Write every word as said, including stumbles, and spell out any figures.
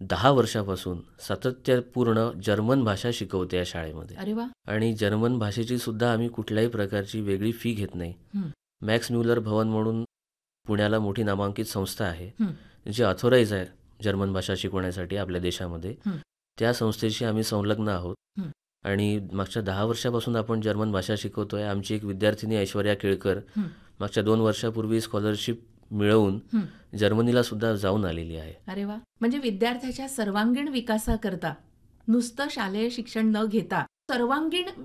दहा वर्षापासून सातत्यपूर्ण जर्मन भाषा शिकवते या शाळेमध्ये. अरे वा. आणि जर्मन भाषेची सुद्धा आम्ही कुठल्याही प्रकारची वेगळी फी घेत नाही. हं. मॅक्स म्युलर भवन म्हणून पुण्याला मोठी नामांकित संस्था आहे, हं. जी ऑथोराईज आहे जर्मन भाषा शिकवण्यासाठी आपल्या देशामध्ये. हं. त्या संस्थेशी आम्ही संलग्न आहोत. हं. आणि मागच्या दहा वर्षापासून आपण जर्मन भाषा शिकवतोय. आमची एक विद्यार्थिनी ऐश्वर्या केळकर हं. मागच्या दोन वर्षापूर्वी स्कॉलरशिप मिळवून हं. जर्मनीला सुद्धा जाऊन आलेली आहे. अरे वा. म्हणजे विद्यार्थ्याच्या सर्वांगीण विकासाकरता नुसतं शालेय शिक्षण न घेता सर्वांगीण